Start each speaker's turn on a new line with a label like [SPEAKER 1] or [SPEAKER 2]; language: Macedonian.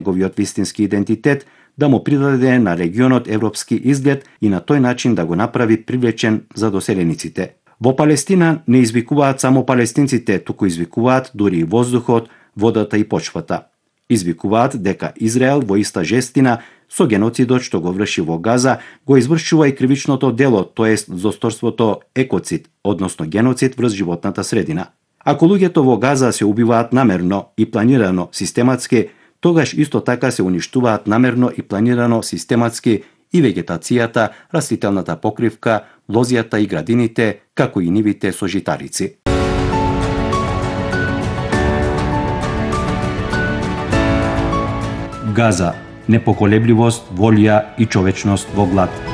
[SPEAKER 1] неговиот вистински идентитет, да му придаде на регионот европски изглед и на тој начин да го направи привлечен за доселениците. Во Палестина не извикуваат само палестинците, туку извикуваат дури и воздухот, водата и почвата. Извикуваат дека Израел во иста жестина со геноцидот што го врши во Газа, го извршува и кривичното дело, тоест злосторството екоцид, односно геноцид врз животната средина. Ако луѓето во Газа се убиваат намерно и планирано, систематски, тогаш исто така се уништуваат намерно и планирано, систематски и вегетацијата, растителната покривка, лозијата и градините, како и нивите со житарици. Газа, непоколебливост, волја и човечност во глад.